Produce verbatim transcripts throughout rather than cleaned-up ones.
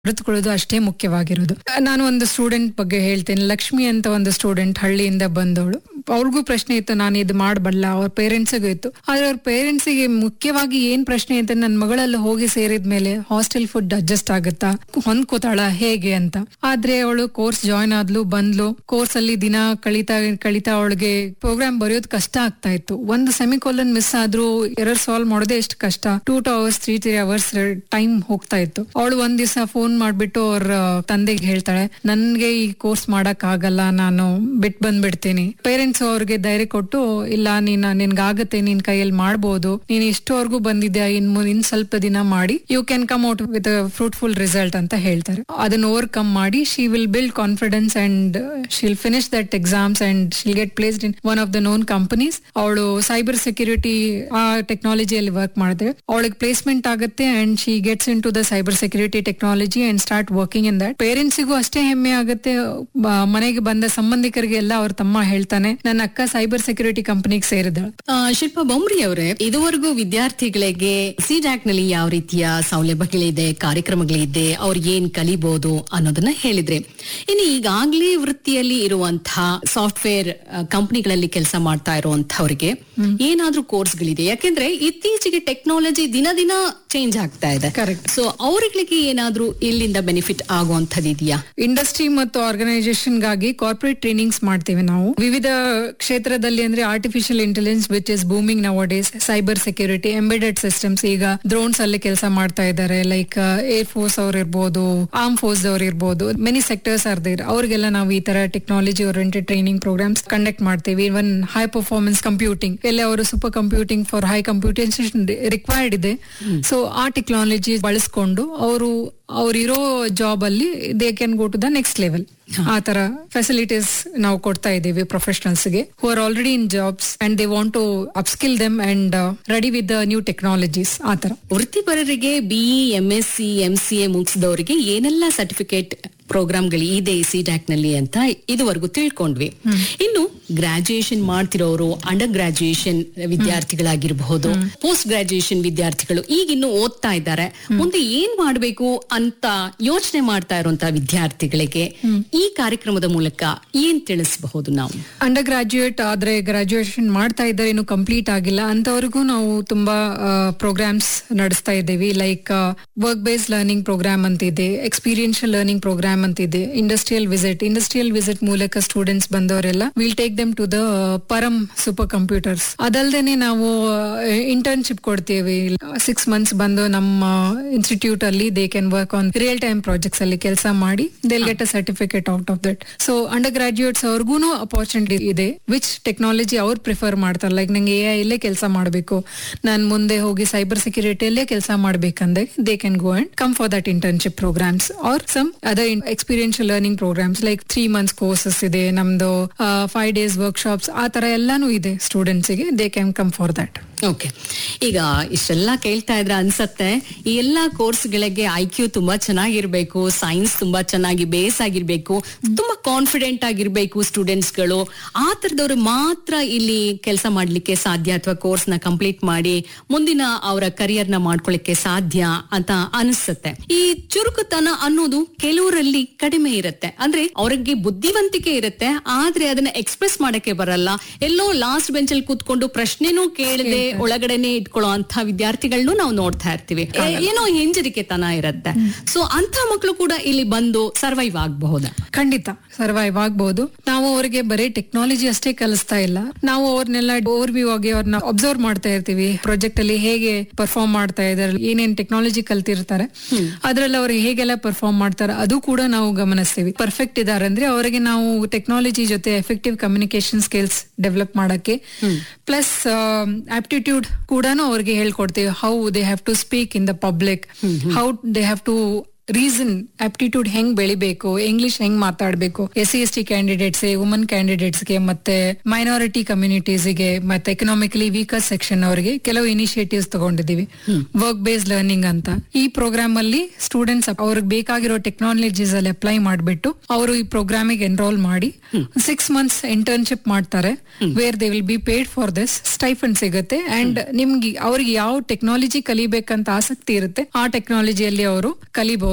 ಅರಿತುಕೊಳ್ಳೋದು ಅಷ್ಟೇ ಮುಖ್ಯವಾಗಿರೋದು. ನಾನು ಒಂದು ಸ್ಟೂಡೆಂಟ್ ಬಗ್ಗೆ ಹೇಳ್ತೇನೆ. ಲಕ್ಷ್ಮಿ ಅಂತ ಒಂದು ಸ್ಟೂಡೆಂಟ್ ಹಳ್ಳಿಯಿಂದ ಬಂದವಳು. ಅವ್ರಿಗೂ ಪ್ರಶ್ನೆ ಇತ್ತು, ನಾನು ಇದು ಮಾಡಬಲ್ಲ. ಅವ್ರ ಪೇರೆಂಟ್ಸ್ಗೂ ಇತ್ತು. ಆದ್ರೆ ಅವ್ರ ಪೇರೆಂಟ್ಸಿಗೆ ಮುಖ್ಯವಾಗಿ ಏನ್ ಪ್ರಶ್ನೆ ಅಂತ, ನನ್ನ ಮಗಳಲ್ಲಿ ಹೋಗಿ ಸೇರಿದ್ಮೇಲೆ ಹಾಸ್ಟೆಲ್ ಫುಡ್ ಅಡ್ಜಸ್ಟ್ ಆಗುತ್ತಾ, ಹೊಂದ್ಕೋತಾಳ ಹೇಗೆ ಅಂತ. ಆದ್ರೆ ಅವಳು ಕೋರ್ಸ್ ಜಾಯ್ನ್ ಆದ್ಲು, ಬಂದ್ಲು. ಕೋರ್ಸ್ ಅಲ್ಲಿ ದಿನ ಕಳಿತಾ ಕಳಿತಾ ಅವಳಿಗೆ ಪ್ರೋಗ್ರಾಮ್ ಬರೆಯೋದು ಕಷ್ಟ ಆಗ್ತಾ ಇತ್ತು. ಒಂದು ಸೆಮಿಕೋಲನ್ ಮಿಸ್ ಆದ್ರೂ ಎರರ್ ಸಾಲ್ವ್ ಮಾಡೋದೇ ಎಷ್ಟು ಕಷ್ಟ. Two two hours three three hours time ಹೋಗ್ತಾ ಇತ್ತು. ಅವಳು ಒಂದ್ ದಿವಸ ಫೋನ್ ಮಾಡ್ಬಿಟ್ಟು ಅವ್ರ ತಂದೆಗೆ ಹೇಳ್ತಾಳೆ, ನನ್ಗೆ ಈ ಕೋರ್ಸ್ ಮಾಡಕ್ ಆಗಲ್ಲ, ನಾನು ಬಿಟ್ ಬಂದ್ಬಿಡ್ತೀನಿ. ಪೇರೆಂಟ್ಸ್ ಅವ್ರಿಗೆ ಧೈರ್ಯ ಕೊಟ್ಟು, ಇಲ್ಲ ನೀನ್ ನಿನ್ಗಾಗತ್ತೆ, ನಿನ್ ಕೈಯಲ್ಲಿ ಮಾಡ್ಬೋದು, ನೀನ್ ಇಷ್ಟವರೆಗೂ ಬಂದಿದ್ಯಾ, ಇನ್ ಇನ್ ಸ್ವಲ್ಪ ದಿನ ಮಾಡಿ you can come out with fruitful result ಅಂತ ಹೇಳ್ತಾರೆ. ಅದನ್ನ ಓವರ್ಕಮ್ ಮಾಡಿ she will build confidence and she'll finish that exams and she'll get placed in one of the non companies. ಅವಳು ಸೈಬರ್ ಸೆಕ್ಯೂರಿಟಿ ಆ ಟೆಕ್ನಾಲಜಿಯಲ್ಲಿ ವರ್ಕ್ ಮಾಡಿದ್ರೆ ಅವಳಿಗೆ ಪ್ಲೇಸ್ಮೆಂಟ್ ಆಗುತ್ತೆ and she gets in to the cyber security technology and start working in that. ಪೇರೆಂಟ್ಸಿಗೂ ಅಷ್ಟೇ ಹೆಮ್ಮೆ ಆಗುತ್ತೆ. ಮನೆಗೆ ಬಂದ ಸಂಬಂಧಿಕರಿಗೆ ಎಲ್ಲ ಅವ್ರ ತಮ್ಮ ಹೇಳ್ತಾನೆ, ನನ್ನ ಅಕ್ಕ ಸೈಬರ್ ಸೆಕ್ಯೂರಿಟಿ ಕಂಪನಿಗೆ ಸೇರಿದಳು. ಶಿಲ್ಪಾ ಬೊಮ್ರಿ ಅವರೇ, ಇದುವರೆಗೂ ವಿದ್ಯಾರ್ಥಿಗಳಿಗೆ ಸಿಡ್ಯಾಕ್ ನಲ್ಲಿ ಯಾವ ರೀತಿಯ ಸೌಲಭ್ಯಗಳಿದೆ, ಕಾರ್ಯಕ್ರಮಗಳಿದೆ, ಅವ್ರಿಗೆ ಏನ್ ಕಲಿಬಹುದು ಅನ್ನೋದನ್ನ ಹೇಳಿದ್ರೆ, ಇನ್ನು ಈಗಾಗ್ಲೇ ವೃತ್ತಿಯಲ್ಲಿ ಇರುವಂತಹ ಸಾಫ್ಟ್ವೇರ್ ಕಂಪನಿಗಳಲ್ಲಿ ಕೆಲಸ ಮಾಡ್ತಾ ಇರುವಂತವ್ರಿಗೆ ಏನಾದ್ರೂ ಕೋರ್ಸ್ಗಳಿದೆ? ಯಾಕೆಂದ್ರೆ ಇತ್ತೀಚೆಗೆ ಟೆಕ್ನಾಲಜಿ ದಿನ ದಿನ ಚೇಂಜ್ ಆಗ್ತಾ ಇದೆ. ಕರೆಕ್ಟ್. ಸೊ ಅವ್ರಿಗೆ ಏನಾದ್ರೂ ಇಲ್ಲಿಂದ ಬೆನಿಫಿಟ್ ಆಗುವಂತದ್ದು ಇದೆಯಾ? ಇಂಡಸ್ಟ್ರಿ ಮತ್ತು ಆರ್ಗನೈಸೇಷನ್ ಗಾಗಿ ಕಾರ್ಪೊರೇಟ್ ಟ್ರೈನಿಂಗ್ಸ್ ಮಾಡ್ತೀವಿ ನಾವು ವಿವಿಧ ಕ್ಷೇತ್ರದಲ್ಲಿ. ಅಂದ್ರೆ artificial intelligence which is booming now days, cyber security, embedded systems. ಈಗ ಡ್ರೋನ್ಸ್ ಅಲ್ಲಿ ಕೆಲಸ ಮಾಡ್ತಾ ಇದ್ದಾರೆ. ಲೈಕ್ ಏರ್ ಫೋರ್ಸ್ ಅವ್ರು ಇರ್ಬೋದು, ಆರ್ಮ್ ಫೋರ್ಸ್ ಅವ್ರು ಇರ್ಬೋದು, ಮೆನಿ ಸೆಕ್ಟರ್ಸ್ ಆರ್ ದೇರ್. ಅವ್ರಿಗೆಲ್ಲ ನಾವು ಈ ತರ technology oriented training programmes conduct ಮಾಡ್ತೀವಿ. ಇವನ್ ಹೈ ಪರ್ಫಾರ್ಮೆನ್ಸ್ ಕಂಪ್ಯೂಟಿಂಗ್ ಎಲ್ಲ ಅವರು super computing for high computation required ಇದೆ. ಸೊ ಆ ಟೆಕ್ನಾಲಜಿ ಬಳಸ್ಕೊಂಡು ಅವರು ಅವ್ರಿರೋ ಜಾಬ್ ಅಲ್ಲಿ they can go to the next level. ಆ ತರ ಫೆಸಿಲಿಟೀಸ್ ನಾವು ಕೊಡ್ತಾ ಇದ್ದೀವಿ ಪ್ರೊಫೆಷನಲ್ಸ್ ಗೆ who are already in jobs and they want to upskill them and ready with the new technologies. ಆ ತರ ವೃತ್ತಿಪರರಿಗೆ ಬಿಇ, ಎಂಎಸ್ಸಿ, ಎಂಸಿಎ ಮುಗಿಸಿದವರಿಗೆ ಏನೆಲ್ಲ ಸರ್ಟಿಫಿಕೇಟ್ ಪ್ರೋಗ್ರಾಮ್ಗಳು ಇದೆ ಸಿಡ್ಯಾಕ್ ನಲ್ಲಿ ಅಂತ ಇದುವರೆಗೂ ತಿಳ್ಕೊಂಡ್ವಿ. ಇನ್ನು graduation ಮಾಡ್ತಿರೋರು, under graduation ವಿದ್ಯಾರ್ಥಿಗಳಾಗಿರಬಹುದು, post graduation ವಿದ್ಯಾರ್ಥಿಗಳು ಈಗಿನ್ನು ಓದ್ತಾ ಇದ್ದಾರೆ, ಮುಂದೆ ಏನ್ ಮಾಡ್ಬೇಕು ಅಂತ ಯೋಚನೆ ಮಾಡ್ತಾ ಇರುವಂತಹ ವಿದ್ಯಾರ್ಥಿಗಳಿಗೆ ಈ ಕಾರ್ಯಕ್ರಮದ ಮೂಲಕ ಏನ್ ತಿಳಿಸಬಹುದು ನಾವು? ಅಂಡರ್ ಗ್ರಾಜುಯೇಟ್ ಆದ್ರೆ ಗ್ರಾಜುಯೇಷನ್ ಮಾಡ್ತಾ ಇದ್ದಾರೆ, ಇನ್ನು ಕಂಪ್ಲೀಟ್ ಆಗಿಲ್ಲ ಅಂತವ್ರಿಗೂ ನಾವು ತುಂಬಾ ಪ್ರೋಗ್ರಾಮ್ಸ್ ನಡೆಸ್ತಾ ಇದ್ದೇವೆ. Like work based learning program ಅಂತ ಇದೆ, ಎಕ್ಸ್ಪೀರಿಯನ್ಷಿಯಲ್ ಲರ್ನಿಂಗ್ ಪ್ರೋಗ್ರಾಮ್ ಅಂತಿದೆ, ಇಂಡಸ್ಟ್ರಿಯಲ್ ವಿಸಿಟ್. ಇಂಡಸ್ಟ್ರಿಯಲ್ ವಿಸಿಟ್ ಮೂಲಕ ಸ್ಟೂಡೆಂಟ್ಸ್ ಬಂದವರೆಲ್ಲ will take them to the Param super computers. ಅದಲ್ದೇನೆ ನಾವು ಇಂಟರ್ನ್ಶಿಪ್ ಕೊಡ್ತೀವಿ. ಸಿಕ್ಸ್ ಮಂತ್ಸ್ ಬಂದು ನಮ್ಮ ಇನ್ಸ್ಟಿಟ್ಯೂಟ್ ಅಲ್ಲಿ they can work on real time projects ಅಲ್ಲಿ ಕೆಲಸ ಮಾಡಿ they'll get a certificate out of that. So under graduates ಅವ್ರಿಗೂ ಅಪರ್ಚುನಿಟಿ ಇದೆ ವಿಚ್ ಟೆಕ್ನಾಲಜಿ ಅವ್ರು ಪ್ರಿಫರ್ ಮಾಡ್ತಾರೆ. ಲೈಕ್ ನಂಗೆ ಎ ಐ ಇಲ್ಲೇ ಕೆಲಸ ಮಾಡಬೇಕು, ನಾನು ಮುಂದೆ ಹೋಗಿ ಸೈಬರ್ ಸೆಕ್ಯೂರಿಟಿಯಲ್ಲೇ ಕೆಲಸ ಮಾಡ್ಬೇಕಂದ್ರೆ they can go and come for that internship programmes R some other experiential learning programmes. Like three months courses ಇದೆ ನಮ್ದು, ಫೈವ್ ಡೇಸ್ ವರ್ಕ್ಶಾಪ್ಸ್, ಆ ತರ ಎಲ್ಲಾನು ಇದೆ ಸ್ಟೂಡೆಂಟ್ಸ್ ಗೆ. They can come for that. Okay, ಈಗ ಇಷ್ಟೆಲ್ಲ ಕೇಳ್ತಾ ಇದ್ರೆ ಅನ್ಸತ್ತೆ ಈ ಎಲ್ಲಾ ಕೋರ್ಸ್ಗಳಿಗೆ ಐ ಕ್ಯೂ ತುಂಬಾ ಚೆನ್ನಾಗಿರ್ಬೇಕು, ಸೈನ್ಸ್ ತುಂಬಾ ಚೆನ್ನಾಗಿ ಬೇಸ್ ಆಗಿರ್ಬೇಕು, ತುಂಬಾ ಕಾನ್ಫಿಡೆಂಟ್ ಆಗಿರ್ಬೇಕು ಸ್ಟೂಡೆಂಟ್ಸ್ ಗಳು. ಆ ತರದವ್ರು ಮಾತ್ರ ಇಲ್ಲಿ ಕೆಲಸ ಮಾಡ್ಲಿಕ್ಕೆ ಸಾಧ್ಯ ಅಥವಾ ಕೋರ್ಸ್ ನ ಕಂಪ್ಲೀಟ್ ಮಾಡಿ ಮುಂದಿನ ಅವರ ಕರಿಯರ್ ನ ಮಾಡ್ಕೊಳ್ಳಿಕ್ಕೆ ಸಾಧ್ಯ ಅಂತ ಅನಿಸುತ್ತೆ. ಈ ಚುರುಕುತನ ಅನ್ನೋದು ಕೆಲವರಲ್ಲಿ ಕಡಿಮೆ ಇರುತ್ತೆ. ಅಂದ್ರೆ ಅವ್ರಿಗೆ ಬುದ್ಧಿವಂತಿಕೆ ಇರುತ್ತೆ, ಆದ್ರೆ ಅದನ್ನ ಎಕ್ಸ್ಪ್ರೆಸ್ ಮಾಡಕ್ಕೆ ಬರಲ್ಲ. ಎಲ್ಲೋ ಲಾಸ್ಟ್ ಬೆಂಚ್ ಅಲ್ಲಿ ಕೂತ್ಕೊಂಡು ಪ್ರಶ್ನೆನೂ ಕೇಳದೆ ಒಳಗಡೆನೆ ಇಟ್ಕೊಳ್ಳೋ ಅಂತ ವಿದ್ಯಾರ್ಥಿಗಳನ್ನೂ ನಾವು ನೋಡ್ತಾ ಇರ್ತೀವಿ. ಏನೋ ಹಿಂಜರಿಕೆ ತನ ಇರುತ್ತೆ. ಸೊ ಅಂತ ಮಕ್ಕಳು ಕೂಡ ಇಲ್ಲಿ ಬಂದು ಸರ್ವೈವ್ ಆಗಬಹುದಾ? ಖಂಡಿತ ಸರ್ವೈವ್ ಆಗಬಹುದು. ನಾವು ಅವರಿಗೆ ಬರೀ ಟೆಕ್ನಾಲಜಿ ಅಷ್ಟೇ ಕಲಿಸ್ತಾ ಇಲ್ಲ, ನಾವು ಅವ್ರನ್ನೆಲ್ಲ ಓವರ್ ವ್ಯೂ ಆಗಿ ಅವ್ರನ್ನ ಅಬ್ಸರ್ವ್ ಮಾಡ್ತಾ ಇರ್ತೀವಿ. ಪ್ರಾಜೆಕ್ಟ್ ಅಲ್ಲಿ ಹೇಗೆ ಪರ್ಫಾರ್ಮ್ ಮಾಡ್ತಾ ಇದಾರೆ, ಏನೇನ್ ಟೆಕ್ನಾಲಜಿ ಕಲ್ತಿರ್ತಾರೆ, ಅದ್ರಲ್ಲಿ ಅವ್ರಿಗೆ ಹೇಗೆಲ್ಲ ಪರ್ಫಾರ್ಮ್ ಮಾಡ್ತಾರೆ ಅದು ಕೂಡ ನಾವು ಗಮನಿಸ್ತೀವಿ. ಪರ್ಫೆಕ್ಟ್ ಇದಾರೆ ಅಂದ್ರೆ ಅವರಿಗೆ ನಾವು ಟೆಕ್ನಾಲಜಿ ಜೊತೆ ಎಫೆಕ್ಟಿವ್ ಕಮ್ಯುನಿಕೇಶನ್ ಸ್ಕಿಲ್ಸ್ ಡೆವಲಪ್ ಮಾಡಕ್ಕೆ ಪ್ಲಸ್ ಆಪ್ಟಿಟ್ಯೂಡ್ ಕೂಡ ಅವ್ರಿಗೆ ಹೇಳ್ಕೊಡ್ತೀವಿ. How they have to speak in the public, how they have to reason, aptitude ಹೆಂಗ್ ಬೆಳಿಬೇಕು, ಇಂಗ್ಲಿಷ್ ಹೆಂಗ್ ಮಾತಾಡ್ಬೇಕು, S C S T candidates, woman candidates ಗೆ, ಮತ್ತೆ ಮೈನಾರಿಟಿ ಕಮ್ಯುನಿಟೀಸ್ ಗೆ, ಮತ್ತೆ ಎಕನಾಮಿಕಲಿ ವೀಕರ್ ಸೆಕ್ಷನ್ ಅವರಿಗೆ ಕೆಲವು ಇನಿಷಿಯೇಟಿವ್ಸ್ ತಗೊಂಡಿದೀವಿ. ವರ್ಕ್ ಬೇಸ್ಡ್ ಲರ್ನಿಂಗ್ ಅಂತ ಈ ಪ್ರೋಗ್ರಾಮ್ ಅಲ್ಲಿ ಸ್ಟೂಡೆಂಟ್ಸ್ ಅವ್ರಿಗೆ ಬೇಕಾಗಿರೋ ಟೆಕ್ನಾಲಜೀಸ್ ಅಲ್ಲಿ ಅಪ್ಲೈ ಮಾಡ್ಬಿಟ್ಟು ಅವರು ಈ ಪ್ರೋಗ್ರಾಮಿಗೆ ಎನ್ರೋಲ್ ಮಾಡಿ ಸಿಕ್ಸ್ ಮಂತ್ಸ್ ಇಂಟರ್ನ್ಶಿಪ್ ಮಾಡ್ತಾರೆ. Where they will be paid for this, stipend ಸಿಗುತ್ತೆ. ಅಂಡ್ ನಿಮ್ಗೆ ಅವ್ರಿಗೆ ಯಾವ ಟೆಕ್ನಾಲಜಿ ಕಲಿಬೇಕಂತ ಆಸಕ್ತಿ ಇರುತ್ತೆ ಆ ಟೆಕ್ನಾಲಜಿಯಲ್ಲಿ ಅವರು ಕಲಿಬಹುದು.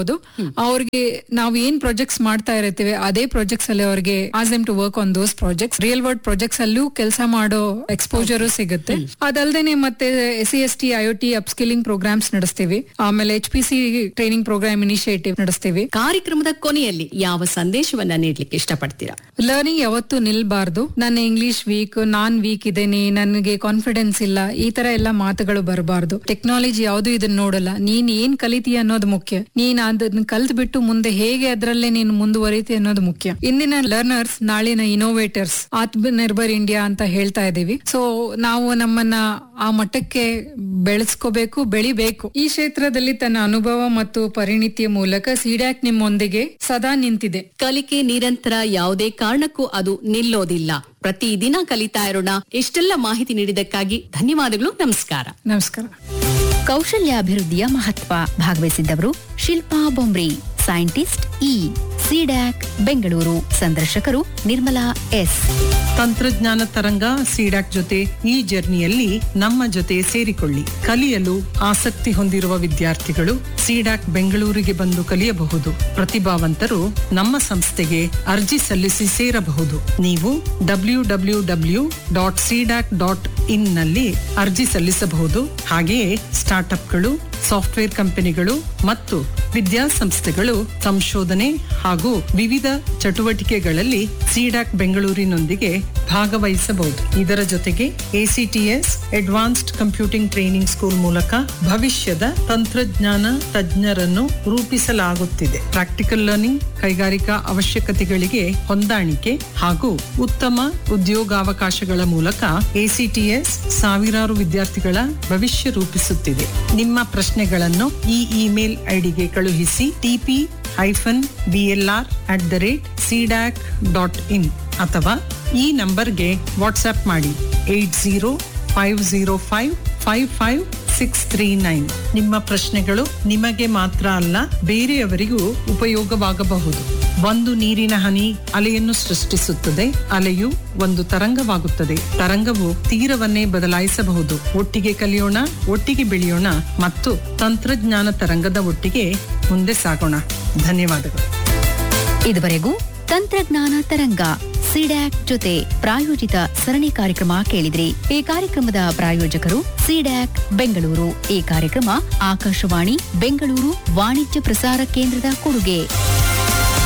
ಮಾಡ್ಬೋದು. ಅವ್ರಿಗೆ ನಾವು ಏನ್ ಪ್ರಾಜೆಕ್ಟ್ಸ್ ಮಾಡ್ತಾ ಇರ್ತೀವಿ ಅದೇ ಪ್ರಾಜೆಕ್ಟ್ಸ್ ಅಲ್ಲಿ ಅವ್ರಿಗೆ as them to work on those projects. Real world projects ಅಲ್ಲೂ ಕೆಲಸ ಮಾಡೋ ಎಕ್ಸ್ಪೋಜರ್ ಸಿಗುತ್ತೆ. ಅದಲ್ದೇನೆ ಮತ್ತೆ S C S T I O T upskilling programmes ನಡೆಸ್ತೀವಿ. ಆಮೇಲೆ H P C training programme initiative ನಡೆಸ್ತೀವಿ. ಕಾರ್ಯಕ್ರಮದ ಕೊನೆಯಲ್ಲಿ ಯಾವ ಸಂದೇಶವನ್ನ ನೀಡ್ಲಿಕ್ಕೆ ಇಷ್ಟಪಡ್ತೀರಾ? ಲರ್ನಿಂಗ್ ಯಾವತ್ತೂ ನಿಲ್ಬಾರ್ದು. ನನ್ನ ಇಂಗ್ಲಿಷ್ ವೀಕ್, ನಾನ್ ವೀಕ್ ಇದ್ದೇನೆ, ನನಗೆ ಕಾನ್ಫಿಡೆನ್ಸ್ ಇಲ್ಲ, ಈ ತರ ಎಲ್ಲ ಮಾತುಗಳು ಬರಬಾರ್ದು. ಟೆಕ್ನಾಲಜಿ ಯಾವ್ದು ಇದನ್ನ ನೋಡಲ್ಲ. ನೀನ್ ಏನ್ ಕಲಿತೀಯ ಅನ್ನೋದು ಮುಖ್ಯ. ನೀನ್ ಅದನ್ನ ಕಲ್ತ್ ಬಿಟ್ಟು ಮುಂದೆ ಹೇಗೆ ಅದರಲ್ಲೇ ನೀನು ಮುಂದುವರಿತಿ ಅನ್ನೋದು ಮುಖ್ಯ. ಇಂದಿನ ಲರ್ನರ್ಸ್ ನಾಳಿನ ಇನೋವೇಟರ್ಸ್, ಆತ್ಮನಿರ್ಭರ್ ಇಂಡಿಯಾ ಅಂತ ಹೇಳ್ತಾ ಇದೀವಿ. ಸೊ ನಾವು ನಮ್ಮನ್ನ ಆ ಮಟ್ಟಕ್ಕೆ ಬೆಳೆಸ್ಕೋಬೇಕು, ಬೆಳಿಬೇಕು. ಈ ಕ್ಷೇತ್ರದಲ್ಲಿ ತನ್ನ ಅನುಭವ ಮತ್ತು ಪರಿಣಿತಿಯ ಮೂಲಕ ಸಿಡ್ಯಾಕ್ ನಿಮ್ಮೊಂದಿಗೆ ಸದಾ ನಿಂತಿದೆ. ಕಲಿಕೆ ನಿರಂತರ, ಯಾವುದೇ ಕಾರಣಕ್ಕೂ ಅದು ನಿಲ್ಲೋದಿಲ್ಲ. ಪ್ರತಿದಿನ ಕಲಿತಾ ಇರೋಣ. ಇಷ್ಟೆಲ್ಲ ಮಾಹಿತಿ ನೀಡಿದ್ದಕ್ಕಾಗಿ ಧನ್ಯವಾದಗಳು. ನಮಸ್ಕಾರ. ನಮಸ್ಕಾರ. ಕೌಶಲ್ಯಾಭಿವೃದ್ಧಿಯ ಮಹತ್ವ ಭಾಗವಹಿಸಿದ್ದವರು Shilpa Bombri, scientist E, CDAC Bengaluru. ಸಂದರ್ಶಕರು ನಿರ್ಮಲಾ ಎಸ್. ತಂತ್ರಜ್ಞಾನ ತರಂಗ ಸಿಡ್ಯಾಕ್ ಜೊತೆ ಈ ಜರ್ನಿಯಲ್ಲಿ ನಮ್ಮ ಜೊತೆ ಸೇರಿಕೊಳ್ಳಿ. ಕಲಿಯಲು ಆಸಕ್ತಿ ಹೊಂದಿರುವ ವಿದ್ಯಾರ್ಥಿಗಳು ಸಿಡ್ಯಾಕ್ ಬೆಂಗಳೂರಿಗೆ ಬಂದು ಕಲಿಯಬಹುದು. ಪ್ರತಿಭಾವಂತರು ನಮ್ಮ ಸಂಸ್ಥೆಗೆ ಅರ್ಜಿ ಸಲ್ಲಿಸಿ ಸೇರಬಹುದು. ನೀವು W W W dot CDAC dot in ನಲ್ಲಿ ಅರ್ಜಿ ಸಲ್ಲಿಸಬಹುದು. ಹಾಗೆಯೇ ಸ್ಟಾರ್ಟ್ಅಪ್ಗಳು, ಸಾಫ್ಟ್ವೇರ್ ಕಂಪನಿಗಳು ಮತ್ತು ವಿದ್ಯಾಸಂಸ್ಥೆಗಳು ಸಂಶೋಧನೆ ಹಾಗೂ ವಿವಿಧ ಚಟುವಟಿಕೆಗಳಲ್ಲಿ ಸಿಡ್ಯಾಕ್ ಬೆಂಗಳೂರಿನೊಂದಿಗೆ ಭಾಗವಹಿಸಬಹುದು. ಇದರ ಜೊತೆಗೆ ACTS advanced computing training school ಮೂಲಕ ಭವಿಷ್ಯದ ತಂತ್ರಜ್ಞಾನ ತಜ್ಞರನ್ನು ರೂಪಿಸಲಾಗುತ್ತಿದೆ. ಪ್ರಾಕ್ಟಿಕಲ್ ಲರ್ನಿಂಗ್, ಕೈಗಾರಿಕಾ ಅವಶ್ಯಕತೆಗಳಿಗೆ ಹೊಂದಾಣಿಕೆ ಹಾಗೂ ಉತ್ತಮ ಉದ್ಯೋಗಾವಕಾಶಗಳ ಮೂಲಕ ಎಸಿಟಿಎಸ್ ಸಾವಿರಾರು ವಿದ್ಯಾರ್ಥಿಗಳ ಭವಿಷ್ಯ ರೂಪಿಸುತ್ತಿದೆ. ನಿಮ್ಮ ಪ್ರಶ್ನೆಗಳನ್ನು ಈ ಇಮೇಲ್ ಐಡಿಗೆ ಕಳುಹಿಸಿ. TP hyphen BLR at the rate CDAC dot in ಅಥವಾ ಈ ನಂಬರ್ಗೆ ವಾಟ್ಸ್ಆಪ್ ಮಾಡಿ eight zero five zero five five five six three nine. ನಿಮ್ಮ ಪ್ರಶ್ನೆಗಳು ನಿಮಗೆ ಮಾತ್ರ ಅಲ್ಲ, ಬೇರೆಯವರಿಗೂ ಉಪಯೋಗವಾಗಬಹುದು. ಒಂದು ನೀರಿನ ಹನಿ ಅಲೆಯನ್ನು ಸೃಷ್ಟಿಸುತ್ತದೆ. ಅಲೆಯು ಒಂದು ತರಂಗವಾಗುತ್ತದೆ. ತರಂಗವು ತೀರವನ್ನೇ ಬದಲಾಯಿಸಬಹುದು. ಒಟ್ಟಿಗೆ ಕಲಿಯೋಣ, ಒಟ್ಟಿಗೆ ಬೆಳೆಯೋಣ ಮತ್ತು ತಂತ್ರಜ್ಞಾನ ತರಂಗದ ಒಟ್ಟಿಗೆ ಮುಂದೆ ಸಾಗೋಣ. ಧನ್ಯವಾದಗಳು. ಇದುವರೆಗೂ ತಂತ್ರಜ್ಞಾನ ತರಂಗ ಸಿಡ್ಯಾಕ್ ಜೊತೆ ಪ್ರಾಯೋಜಿತ ಸರಣಿ ಕಾರ್ಯಕ್ರಮ ಕೇಳಿದ್ರಿ. ಈ ಕಾರ್ಯಕ್ರಮದ ಪ್ರಾಯೋಜಕರು ಸಿಡ್ಯಾಕ್ ಬೆಂಗಳೂರು. ಈ ಕಾರ್ಯಕ್ರಮ ಆಕಾಶವಾಣಿ ಬೆಂಗಳೂರು ವಾಣಿಜ್ಯ ಪ್ರಸಾರ ಕೇಂದ್ರದ ಕೊಡುಗೆ.